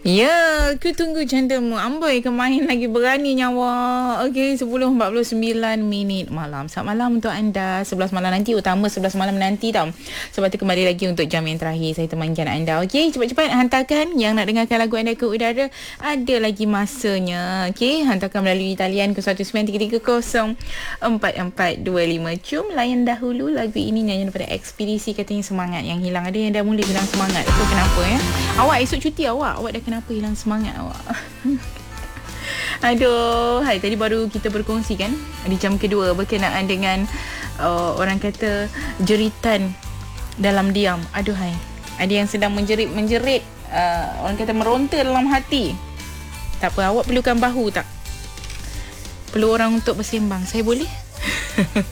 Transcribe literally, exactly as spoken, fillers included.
Ya, aku tunggu candamu. Amboi ke main lagi berani nyawa. Okey, sepuluh empat puluh sembilan minit malam. Selamat malam untuk anda. sebelas malam nanti, utama sebelas malam nanti tau. Sebab tu kembali lagi untuk jam yang terakhir saya temankan anda. Okey, cepat-cepat hantarkan yang nak dengarkan lagu anda ke udara. Ada lagi masanya. Okey, hantarkan melalui talian ke satu sembilan tiga tiga kosong empat empat dua lima. Jom layan dahulu lagu ini, nyanyian daripada Ekspedisi. Katanya semangat yang hilang. Ada yang dah mula hilang semangat. Itu kenapa ya? Awak esok cuti awak. Awak dah kenapa hilang semangat awak? Aduh, hai, tadi baru kita berkongsi kan di jam kedua berkenaan dengan uh, orang kata jeritan dalam diam. Aduh hai, ada yang sedang menjerit-menjerit, uh, orang kata meronta dalam hati. Tak apa, awak perlukan bahu tak? Perlu orang untuk bersembang. Saya boleh?